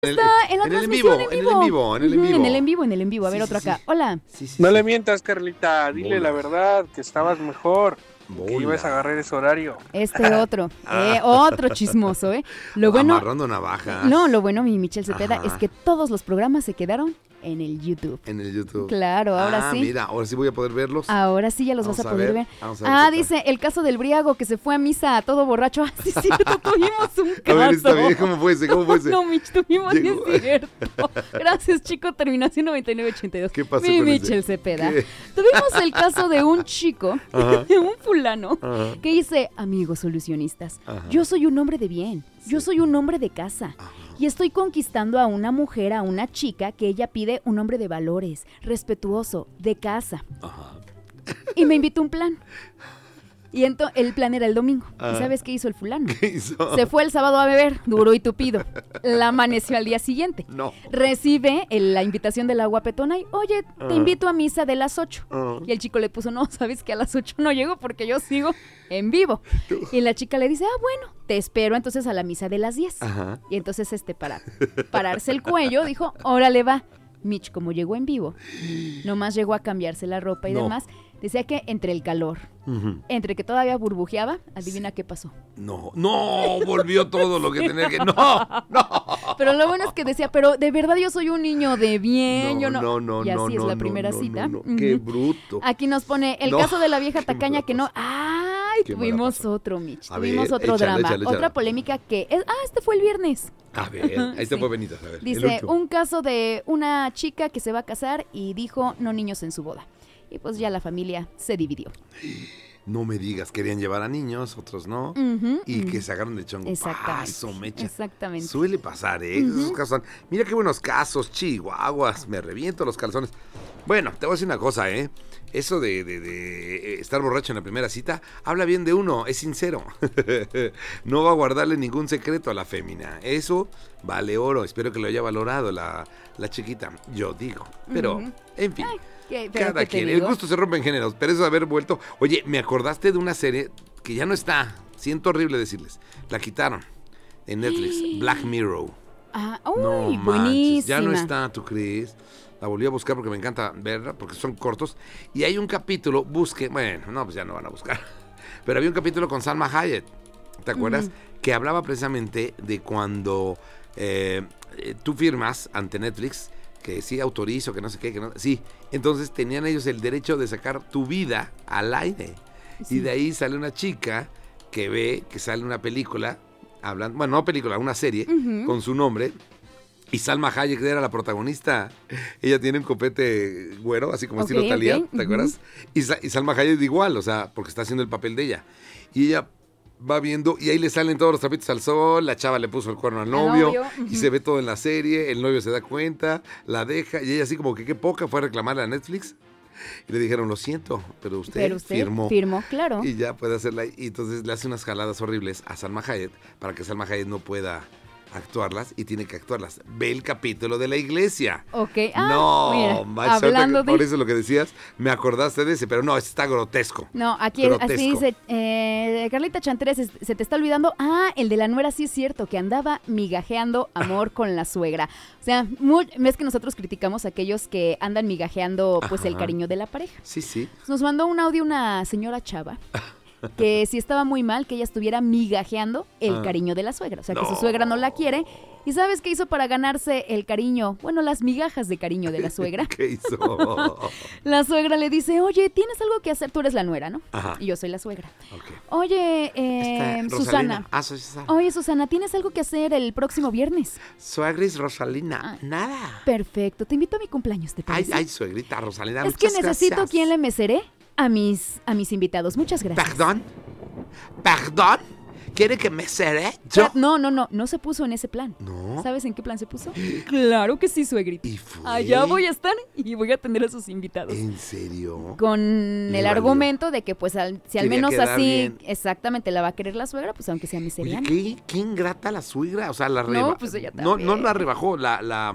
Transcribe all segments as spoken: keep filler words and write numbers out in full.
Está en la en el en transmisión vivo, en en vivo. el en vivo, en el en Ujú, vivo. En el en vivo, en el en vivo. A Sí, ver, sí, otro sí. acá. Hola. Sí, sí, No sí. le mientas, Carlita, dile Bola. la verdad, que estabas mejor, Bola. que ibas a agarrar ese horario. Este otro. eh, otro chismoso, ¿eh? Lo bueno... Amarrando navajas. No, lo bueno, mi Michelle Cepeda, Ajá. es que todos los programas se quedaron en el YouTube. En el YouTube. Claro, ahora ah, sí. mira, ahora sí voy a poder verlos. Ahora sí ya los Vamos vas a a poder ver. ver, vamos a ver Ah, qué tal. dice el caso del briago que se fue a misa a todo borracho. Ah, sí, cierto, tuvimos un caso. A ver, está bien, ¿cómo fue ese? ¿Cómo fue ese? No, Mich, tuvimos, Llegó- es cierto. Gracias, chico, terminación noventa y nueve ochenta y dos. ¿Qué pasó Mi con ese? Michelle Cepeda. ¿Qué? Tuvimos el caso de un chico, Ajá. de un fulano, Ajá. que dice, amigos solucionistas, Ajá. yo soy un hombre de bien, yo Sí. soy un hombre de casa. Ajá. Y estoy conquistando a una mujer, a una chica, que ella pide un hombre de valores, respetuoso, de casa. Ajá. Y me invitó a un plan. Y entonces el plan era el domingo. Ah. ¿Y sabes qué hizo el fulano? ¿Qué hizo? Se fue el sábado a beber, duro y tupido. La amaneció al día siguiente. No. Recibe el- la invitación de la guapetona y, oye, te Ah. invito a misa de las ocho. Ah. Y el chico le puso, no, sabes que a las ocho no llego porque yo sigo en vivo. Y la chica le dice, ah, bueno, te espero entonces a la misa de las diez. Ajá. Y entonces, este, para pararse el cuello, dijo, órale va. Mitch, como llegó en vivo, nomás llegó a cambiarse la ropa y No. demás. Decía que entre el calor, Ujú. entre que todavía burbujeaba, adivina qué pasó. No, no, volvió todo lo que tenía que... No, no. Pero lo bueno es que decía, pero de verdad yo soy un niño de bien, yo no. no, no, y así no, es no, la no, primera no, cita. no, no. Qué Ujú. bruto. Aquí nos pone el No. caso de la vieja Qué tacaña mala que no. ¡Ay! Qué mala Tuvimos pasó. otro, Mitch. A Tuvimos ver, otro échale, drama. échale, échale. Otra polémica que es. Ah, este fue el viernes. A ver, ahí te Sí. fue Benita, a ver. el Dice, último. un caso de una chica que se va a casar y dijo no niños en su boda. Y pues ya la familia se dividió. No me digas, querían llevar a niños, otros no. Ujú, Y ujú. que se agarran de chongo. Exactamente. Paso, mecha. Exactamente. Suele pasar, ¿eh? Esos casos son- Mira qué buenos casos, chihuahuas. Me reviento los calzones. Bueno, te voy a decir una cosa, ¿eh? Eso de, de- de estar borracho en la primera cita habla bien de uno, es sincero. No va a guardarle ningún secreto a la fémina. Eso vale oro. Espero que lo haya valorado la, la chiquita. Yo digo. Pero, Ujú. en fin. ¿Qué- pero Cada qué te quien. El digo? gusto se rompe en géneros. Pero eso de haber vuelto. Oye, me acordaste de una serie que ya no está. Siento horrible decirles. La quitaron en Netflix. Black Mirror. Ah, No uy, manches, buenísima. ya no está, ¿tú crees? La volví a buscar porque me encanta verla, porque son cortos. Y hay un capítulo, busque, bueno, no, pues ya no van a buscar. Pero había un capítulo con Salma Hayek, ¿te acuerdas? Ujú. Que hablaba precisamente de cuando eh, eh, tú firmas ante Netflix que sí autorizo, que no sé qué, que no. Sí, entonces tenían ellos el derecho de sacar tu vida al aire. Sí. Y de ahí sale una chica que ve que sale una película, hablando, bueno, no película, una serie, Ujú. con su nombre. Y Salma Hayek era la protagonista. Ella tiene un copete güero, así como Ok, estilo Thalía, ok, ¿te ujú. acuerdas? Y, Sa- y Salma Hayek igual, o sea, porque está haciendo el papel de ella. Y ella va viendo, y ahí le salen todos los trapitos al sol, la chava le puso el cuerno al novio, novio, y ujú. se ve todo en la serie, el novio se da cuenta, la deja, y ella así como que qué poca fue a reclamarle a Netflix. Y le dijeron, lo siento, pero usted, Pero usted firmó. firmó, claro. Y ya puede hacerla. Y entonces le hace unas jaladas horribles a Salma Hayek para que Salma Hayek no pueda actuarlas y tiene que actuarlas. Ve el capítulo de la iglesia. Ok. Ah, no, mira, macho, ahorita hablando que- de... por eso lo que decías, me acordaste de ese, pero no, ese está grotesco. No, aquí Grotesco. así dice, eh, Carlita Chantres, se, se te está olvidando, ah, el de la nuera sí es cierto, que andaba migajeando amor con la suegra. O sea, muy, ves que nosotros criticamos a aquellos que andan migajeando pues el Ajá. cariño de la pareja. Sí, sí. Nos mandó un audio una señora chava que si estaba muy mal que ella estuviera migajeando el Ah. cariño de la suegra. O sea, que No. su suegra no la quiere. ¿Y sabes qué hizo para ganarse el cariño? Bueno, las migajas de cariño de la suegra. ¿Qué hizo? La suegra le dice, oye, ¿tienes algo que hacer? Tú eres la nuera, ¿no? Ajá. Y yo soy la suegra. Ok. Oye, eh, Esta, Susana. Rosalina. Ah, soy Susana. Oye, Susana, ¿tienes algo que hacer el próximo viernes? Suegris Rosalina. Ah. Nada. Perfecto, te invito a mi cumpleaños, ¿te Ay, parece? ay, suegrita Rosalina. es que muchas necesito gracias. quien le meceré a mis, a mis invitados. Muchas gracias. ¿Perdón? ¿Perdón? ¿Quiere que me seré? Yo. Ah, No, no, no, no se puso en ese plan. No. ¿Sabes en qué plan se puso? Claro que sí, suegrita. ¿Y fue? Allá voy a estar y voy a atender a sus invitados. ¿En serio? Con Le el valió. argumento de que, pues, al- si al Quería menos quedar así bien. exactamente la va a querer la suegra, pues aunque sea Oye, miseriana. ¿qué, qué ingrata la suegra, o sea, la No, rebajó. pues ella no, no también. la rebajó, la, la...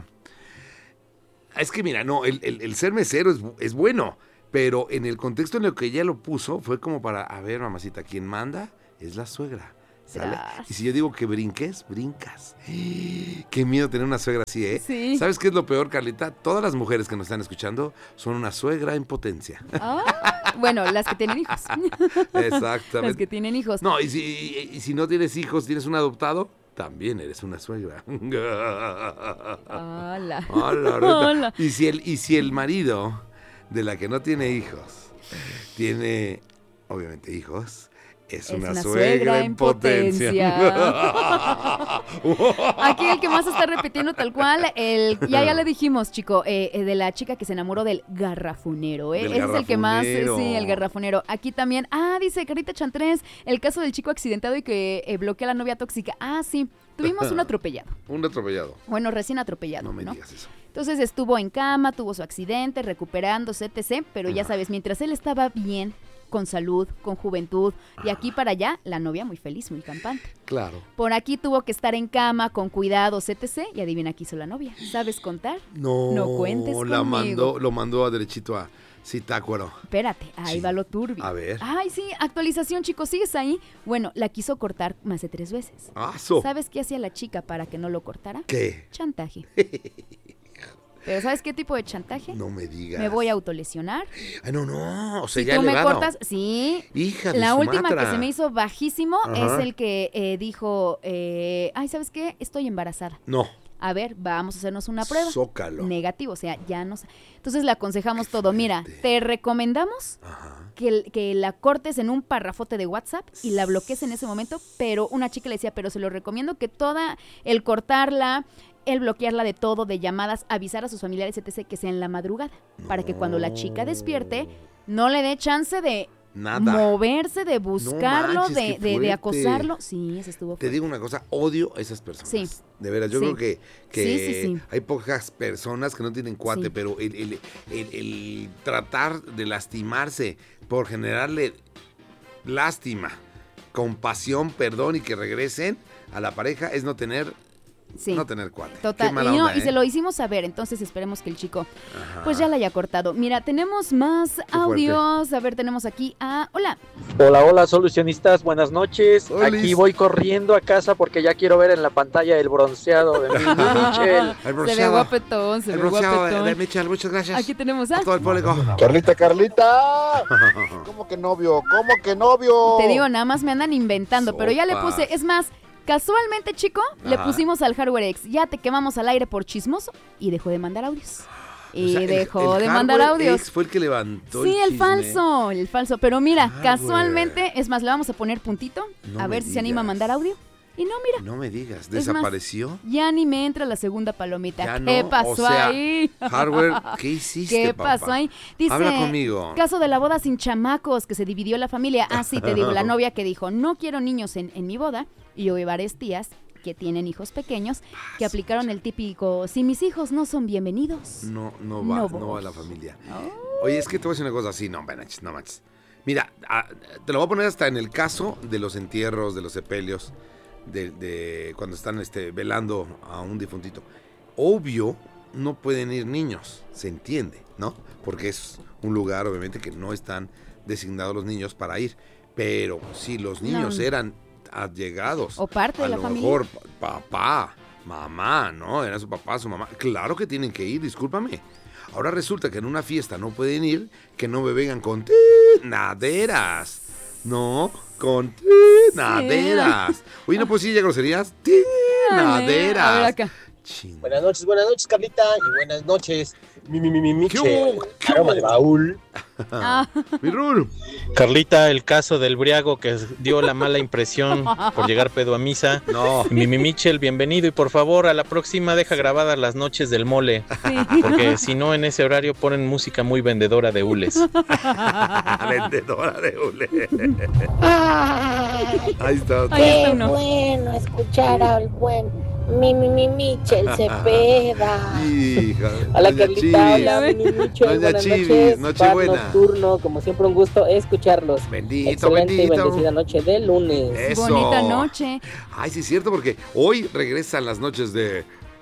Es que mira, no, el, el- el ser mesero es, bu- es bueno, pero en el contexto en el que ella lo puso, fue como para, a ver, mamacita, quien manda es la suegra. ¿Sale? Tras. Y si yo digo que brinques, brincas. Qué miedo tener una suegra así, ¿eh? Sí. ¿Sabes qué es lo peor, Carlita? Todas las mujeres que nos están escuchando son una suegra en potencia. Ah, bueno, las que tienen hijos. Exactamente. Las que tienen hijos. No, y si, y, y si no tienes hijos, tienes un adoptado, también eres una suegra. Hola. Hola, Rita. Hola. Y si el, y si el marido de la que no tiene hijos tiene, obviamente, hijos, es, Es una, una suegra, suegra en en potencia. Aquí el que más está repitiendo tal cual, el, ya ya le dijimos, chico, eh, eh, de la chica que se enamoró del garrafonero, ¿eh? Del Ese es el que más, eh, garrafonero. sí, el garrafonero. Aquí también, ah, dice Carita Chantrés, el caso del chico accidentado y que eh, bloquea a la novia tóxica. Ah, sí, tuvimos un atropellado. Un atropellado. Bueno, recién atropellado, No me ¿no? digas eso. Entonces estuvo en cama, tuvo su accidente, recuperándose, etcétera. Pero ya sabes, mientras él estaba bien, con salud, con juventud, y aquí para allá, la novia muy feliz, muy campante. Claro. Por aquí tuvo que estar en cama, con cuidados, etcétera. Y adivina qué hizo la novia. ¿Sabes contar? No, No cuentes la conmigo. mandó, lo mandó a derechito a Zitácuaro. Espérate, ahí Sí. va lo turbio. A ver. Ay, sí, actualización, chicos, ¿sigues ahí? Bueno, la quiso cortar más de tres veces. ¡Aso! ¿Sabes qué hacía la chica para que no lo cortara? ¿Qué? Chantaje. ¿Pero sabes qué tipo de chantaje? No me digas. Me voy a autolesionar. Ay, no, no. O sea, Si ya tú me elevado. cortas, sí. Hija de La su última matra. que se me hizo bajísimo Ajá. es el que eh, dijo, eh, ay, ¿sabes qué? Estoy embarazada. No. A ver, vamos a hacernos una prueba. Zócalo. Negativo, o sea, ya no sé. Entonces le aconsejamos Qué todo. Mira, fuerte. te recomendamos Ajá. que, que la cortes en un parrafote de WhatsApp y la bloquees en ese momento, pero una chica le decía, pero se lo recomiendo que toda, el cortarla, el bloquearla de todo, de llamadas, avisar a sus familiares, etcétera, que sea en la madrugada, para que cuando la chica despierte, no le dé chance de Nada. moverse, de buscarlo, manches, de, qué de, de fuerte. acosarlo. Sí, eso estuvo Te fuerte. digo una cosa, odio a esas personas. Sí. De veras, yo Sí. creo que, que Sí, sí, sí. hay pocas personas que no tienen cuate, Sí. pero el, el- el- el tratar de lastimarse por generarle lástima, compasión, perdón y que regresen a la pareja es no tener, Sí. no tener cuate. Total, Qué mala y, no, onda, y ¿eh? se lo hicimos saber, entonces esperemos que el chico Ajá. pues ya la haya cortado. Mira, tenemos más fuerte. audios. A ver, tenemos aquí a... Hola. Hola, hola, solucionistas, buenas noches. Olis. Aquí voy corriendo a casa porque ya quiero ver en la pantalla el bronceado de mi Michel. El Se ve bronceado. guapetón, se El ve bronceado de, guapetón. de Michel, muchas gracias. Aquí tenemos a a... todo el público. Carlita, Carlita. ¿Cómo que novio? ¿Cómo que novio? Te digo, nada más me andan inventando, pero ya le Sopas. puse... Es más, casualmente, chico, le Ajá. pusimos al Hardware X. Ya te quemamos al aire por chismoso y dejó de mandar audios. Y O sea, el- dejó el de mandar Hardware audios. X fue el que levantó Sí, el chisme. falso, el falso. Pero mira, Hardware. casualmente, es más, le vamos a poner puntito, No a me ver si se anima a digas. mandar audio. Y no, mira, No me digas, más, ¿desapareció? ya ni me entra la segunda palomita. Ya ¿Qué no, pasó o sea, ahí? Hardware, ¿qué hiciste, ¿Qué papá? pasó ahí? Dice, Habla conmigo. caso de la boda sin chamacos, que se dividió la familia. Ah, sí, te digo, la novia que dijo, no quiero niños en, en mi boda. Y yo vi varias tías que tienen hijos pequeños, que Ah, aplicaron el típico, si mis hijos no son bienvenidos. No, no No va, no, voy. va la familia. Oye, es que te voy a decir una cosa así, no manches, no manches. Mira, ah, te lo voy a poner hasta en el caso de los entierros, de los sepelios, de, de cuando están este, velando a un difuntito. Obvio, no pueden ir niños, se entiende, ¿no? Porque es un lugar, obviamente, que no están designados los niños para ir. Pero si los niños No. eran allegados, O parte de a la lo familia. mejor pa- papá, mamá, ¿no? Era su papá, su mamá. Claro que tienen que ir, discúlpame. Ahora resulta que en una fiesta no pueden ir, que no me vengan con tinaderas. No, con tinaderas. Oye, ¿no puedes decir ya groserías? Dale, a ver Tinaderas. acá. Ching. Buenas noches, buenas noches, Carlita, y buenas noches, mi, mi, mi, mi, ¿Qué Michel, hubo? ¿Qué aroma hubo? de baúl. Ah, Mi Rul. Carlita, el caso del briago que dio la mala impresión por llegar pedo a misa. No. Mimi Michel, bienvenido y por favor a la próxima deja grabadas las noches del mole, sí. porque si no en ese horario ponen música muy vendedora de hules. Vendedora de hule. Ahí está. Ahí Qué está uno. bueno escuchar al buen mi, mi, mi Michel Cepeda. Hija. Hola, Doña Carlita, Chivis. hola, mi, mi Michel, Doña buenas Chivis, noches, Nochebuena. bar nocturno, como siempre un gusto escucharlos. Bendito, Excelente y bendito. bendecida noche de lunes. Eso. Bonita noche. Ay, sí es cierto, porque hoy regresan las noches de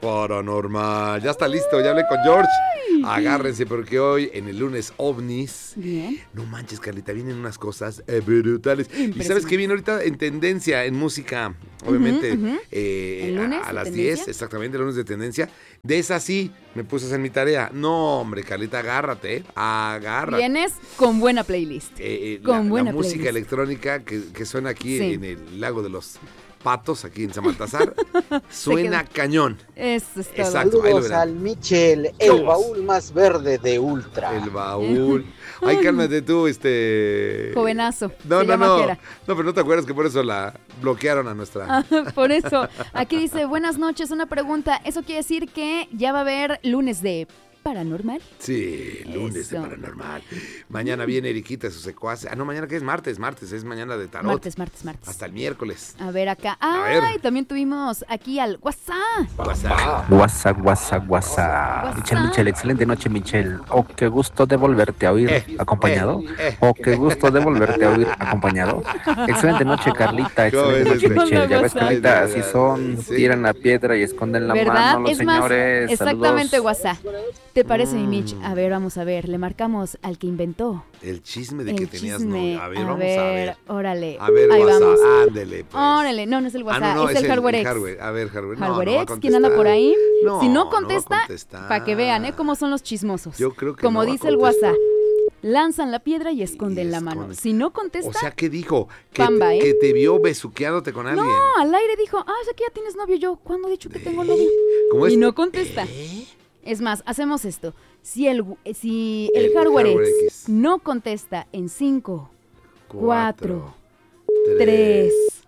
Paranormal. Ya está listo, ya hablé con George. Agárrense porque hoy en el lunes ovnis. Bien. No manches, Carlita, vienen unas cosas eh, brutales. ¿Y sabes qué viene ahorita en tendencia en música? Obviamente, Ujú, ujú. eh, ¿El lunes a, a de las tendencia? diez, exactamente, el lunes de tendencia. De esa sí, me puse a hacer mi tarea. No, hombre, Carlita, agárrate, ¿eh? Agárrate. Vienes con buena playlist. Eh, eh, con la, buena la música playlist. electrónica que, que suena aquí Sí. en el Lago de los Patos, aquí en San Baltasar, suena cañón. Eso es todo. Exacto. ahí lo Saludos verán. al Michel, el Vamos. baúl más verde de Ultra. El baúl. Ay, cálmate tú, este... Jovenazo. No, se no, llama no. Jera. No, pero no te acuerdas que por eso la bloquearon a nuestra... Ah, por eso. Aquí dice, buenas noches, una pregunta. ¿Eso quiere decir que ya va a haber lunes de paranormal? Sí, lunes de Eso. paranormal. Mañana viene Eriquita y sus secuaces. Ah, no, mañana que es martes, martes, es mañana de tarot. Martes, martes, martes. Hasta el miércoles. A ver acá. A ver. Ay, también tuvimos aquí al WhatsApp. WhatsApp. WhatsApp, WhatsApp, WhatsApp. Michelle, Michelle, excelente noche, Michelle. Oh, qué gusto de volverte a oír Eh, acompañado. eh, eh. Oh, qué gusto de volverte a oír acompañado. Excelente noche, Carlita. ¿Cómo Excelente ves, noche, este? Michelle. Ya ves, WhatsApp. Carlita, así son. Sí. Tiran la piedra y esconden la ¿Verdad? mano los Es más, señores. exactamente Saludos. WhatsApp. ¿Te parece, mi Mitch? Mm. A ver, vamos a ver. Le marcamos al que inventó El chisme de el que tenías chisme. novio. A ver, vamos a ver. Órale. A ver, Ahí WhatsApp, vamos. ándele, pues. Órale, no, no es el Ah, WhatsApp, no, no, es, el Hardware X. hardware. A ver, Hardware. No, Hardware no va a X, ¿quién anda por ahí? No, si no no va a contesta, contestar. para que vean, ¿eh? Cómo son los chismosos. Yo creo que Como no va a dice el contestar. WhatsApp, lanzan la piedra y esconden Y la mano. esconden. Si no contesta, O sea, ¿qué dijo? Que, Pamba, te, ¿eh? que te vio besuqueándote con alguien. no, al aire dijo, ah, o sea que ya tienes novio. Yo, ¿cuándo he dicho que tengo novio? ¿Cómo es? Y no contesta. ¿Eh? Es más, hacemos esto. Si el, si el, El Hardware, Hardware X, X. no contesta en cinco, Cuatro, tres,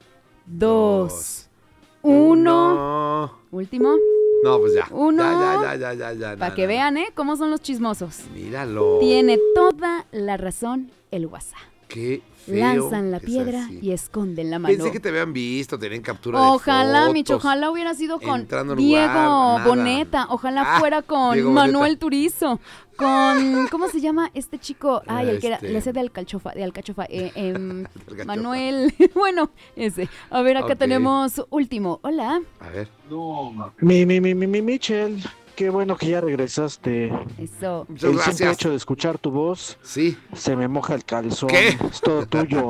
dos, uno. uno. Último, No, pues ya. Uno. Ya, ya, ya, ya, ya. para no, que no, vean, ¿eh? Cómo son los chismosos. no. Míralo. Tiene toda la razón el WhatsApp. Qué feo. Lanzan la que sea piedra así. y esconden la mano. Pensé que te habían visto, tenían captura de Ojalá, fotos. Micho, ojalá hubiera sido con entrando en Diego lugar, nada. Boneta, ojalá Ah, fuera con Diego Manuel Boneta. Turizo, con, ¿cómo se llama este chico? Ay, el que era, Este. le hace de alcachofa, de alcachofa, eh, em, Alcachofa. Manuel, bueno, ese. A ver, acá Ok. tenemos último, hola, A ver. Mi, mi, mi, mi, mi, Michel, qué bueno que ya regresaste. eso. Muchas El simple gracias. hecho de escuchar tu voz, Sí. se me moja el calzón. ¿Qué? Es todo tuyo.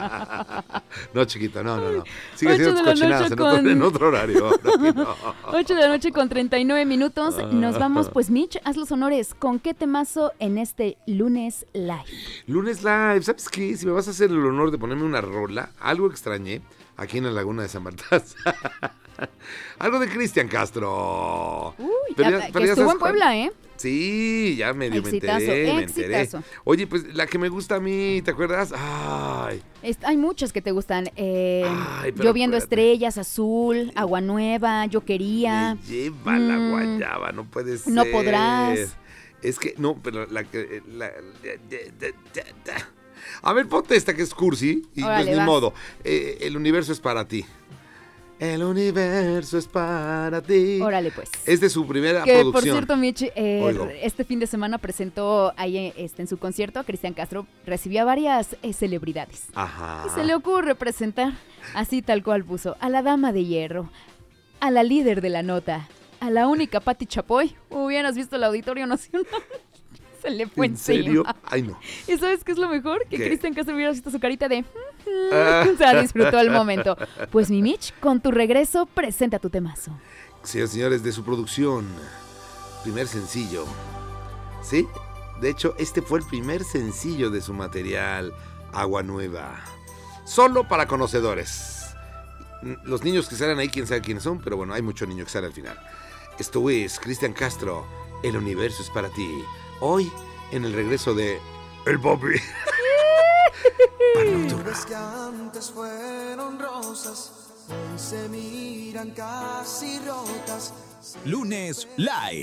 No, chiquito, no, no, no. Sigue Ocho haciendo tus de la cochinadas noche en, otro, con- en otro horario. No, no. ocho de la noche con treinta y nueve minutos, nos vamos, pues Mitch, haz los honores, ¿con qué temazo en este lunes live? Lunes Live, ¿sabes qué? Si me vas a hacer el honor de ponerme una rola, algo extrañé aquí en la Laguna de San Baltasar. Algo de Cristian Castro. Uy, Pero ya- ya- que pero ya estuvo sabes en cuál. Puebla, ¿eh? Sí, ya medio Exitazo, me enteré, me enteré. exitazo. Oye, pues la que me gusta a mí, ¿te acuerdas? Ay, Es- hay muchas que te gustan. Eh, Ay, pero yo viendo acuérdate. estrellas, Azul, Agua Nueva, Yo quería. me lleva la Mm, guayaba, no puede ser. No podrás. Es que, no, pero la que... la- a ver, ponte esta que es cursi y Órale, pues ni vas. modo. Eh, el universo es para ti. El universo es para ti. Órale, pues. Es de su primera Que por producción. cierto, Mitch, eh, Oigo. este fin de semana presentó ahí eh, este, en su concierto a Cristian Castro. Recibió a varias eh, celebridades. Ajá. Y se le ocurre presentar, así tal cual puso, a la dama de hierro, a la líder de la nota, a la única Pati Chapoy. Hubieras visto el Auditorio Nacional. Se le fue ¿En serio? encima. Ay, no. ¿Y sabes qué es lo mejor? Que ¿Qué? Cristian Castro hubiera visto su carita de... Ah. O sea, disfrutó el momento. Pues mi Mitch, con tu regreso, presenta tu temazo. Señoras y señores, de su producción, primer sencillo. ¿Sí? De hecho, este fue el primer sencillo de su material, Agua Nueva. Solo para conocedores. Los niños que salen ahí, quién sabe quiénes son, pero bueno, hay mucho niño que sale al final. Esto es Cristian Castro, El universo es para ti. Hoy, en el regreso de El Bobby. Para Nocturna. Nubes que antes fueron rosas, hoy se miran casi rotas. Lunes Live.